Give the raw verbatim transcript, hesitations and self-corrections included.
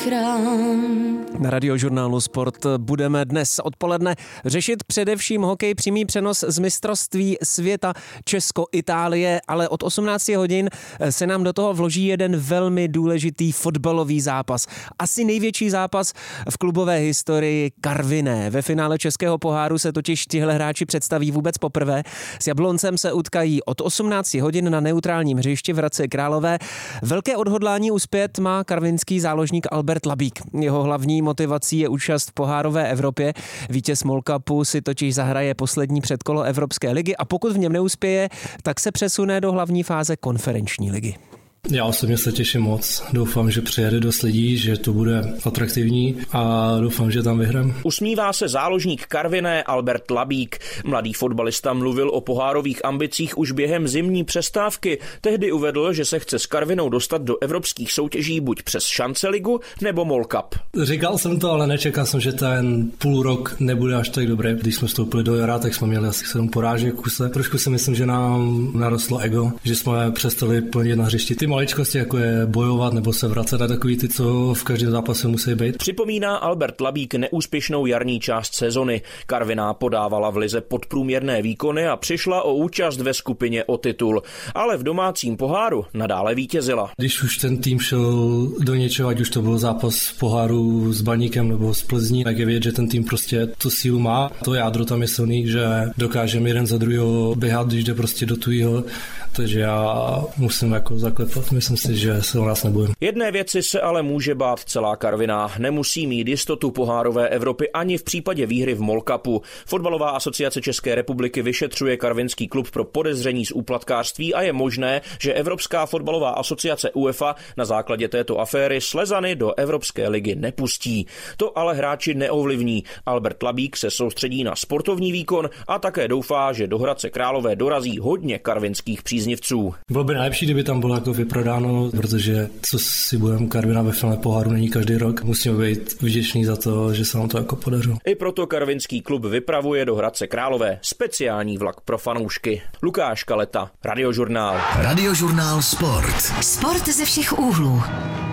chrám. Na Radiožurnálu Sport budeme dnes odpoledne řešit především hokej, přímý přenos z mistrovství světa Česko-Itálie, ale od osmnácti hodin se nám do toho vloží jeden velmi důležitý fotbalový zápas. Asi největší zápas v klubové historii Karviné. Ve finále Českého poháru se totiž tihle hráči představí vůbec poprvé. S Jabloncem se utkají od osmnácti hodin na neutrálním hřišti v Hradci Králové. Velké odhodlání uspět má karvinský záložník Albert Labík. Jeho hlavní motivací je účast v pohárové Evropě. Vítěz MOL Cupu si totiž zahraje poslední předkolo Evropské ligy a pokud v něm neuspěje, tak se přesune do hlavní fáze konferenční ligy. Já osobně se těším moc. Doufám, že přijede dost lidí, že to bude atraktivní a doufám, že tam vyhrám. Usmívá se záložník Karviné Albert Labík. Mladý fotbalista mluvil o pohárových ambicích už během zimní přestávky. Tehdy uvedl, že se chce s Karvinou dostat do evropských soutěží buď přes Šance ligu nebo MOL Cup. Říkal jsem to, ale nečekal jsem, že ten půl rok nebude až tak dobré. Když jsme vstoupili do jara, tak jsme měli asi sedm porážek kuse. Trošku si myslím, že nám narostlo ego, že jsme přestali plnit na hřišti ty maličkosti, jako je bojovat nebo se vracet a takový ty, co v každém zápase musí být. Připomíná Albert Labík neúspěšnou jarní část sezony. Karviná podávala v lize podprůměrné výkony a přišla o účast ve skupině o titul. Ale v domácím poháru nadále vítězila. Když už ten tým šel do něčeho, ať už to byl zápas v poháru s Baníkem nebo s Plzní, tak je vidět, že ten tým prostě tu sílu má. To jádro tam je silný, že dokážeme jeden za druhého běhat, když jde prostě do tujího. Takže já musím jako zaklepat. Myslím si, že se o nás nebojím. Jedné věci se ale může bát celá Karviná. Nemusí mít jistotu pohárové Evropy ani v případě výhry v MOL Cupu. Fotbalová asociace České republiky vyšetřuje karvinský klub pro podezření z úplatkářství a je možné, že Evropská fotbalová asociace UEFA na základě této aféry Slezany do Evropské ligy nepustí. To ale hráči neovlivní. Albert Labík se soustředí na sportovní výkon a také doufá, že do Hradce Králové dorazí hodně karvinských příznivců. Bylo by nejlepší, kdyby tam bylo jako vyprodáno, protože co si budeme, Karviná ve finále poháru není každý rok. Musíme být vděční za to, že se nám to jako podařilo. I proto karvinský klub vypravuje do Hradce Králové speciální vlak pro fanoušky. Lukáš Kaleta, Radiožurnál. Radiožurnál Sport. Sport ze všech úhlů.